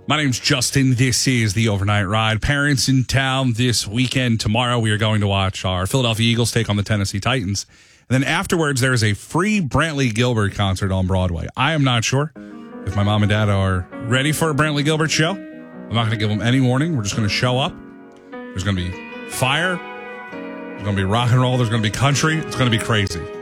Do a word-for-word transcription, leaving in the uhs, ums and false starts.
My name's Justin. This is the Overnight Ride. Parents in town this weekend. Tomorrow we are going to watch our Philadelphia Eagles take on the Tennessee Titans. And then afterwards, there is a free Brantley Gilbert concert on Broadway. I am not sure if my mom and dad are ready for a Brantley Gilbert show. I'm not going to give them any warning. We're just going to show up. There's going to be fire. There's going to be rock and roll. There's going to be country. It's going to be crazy.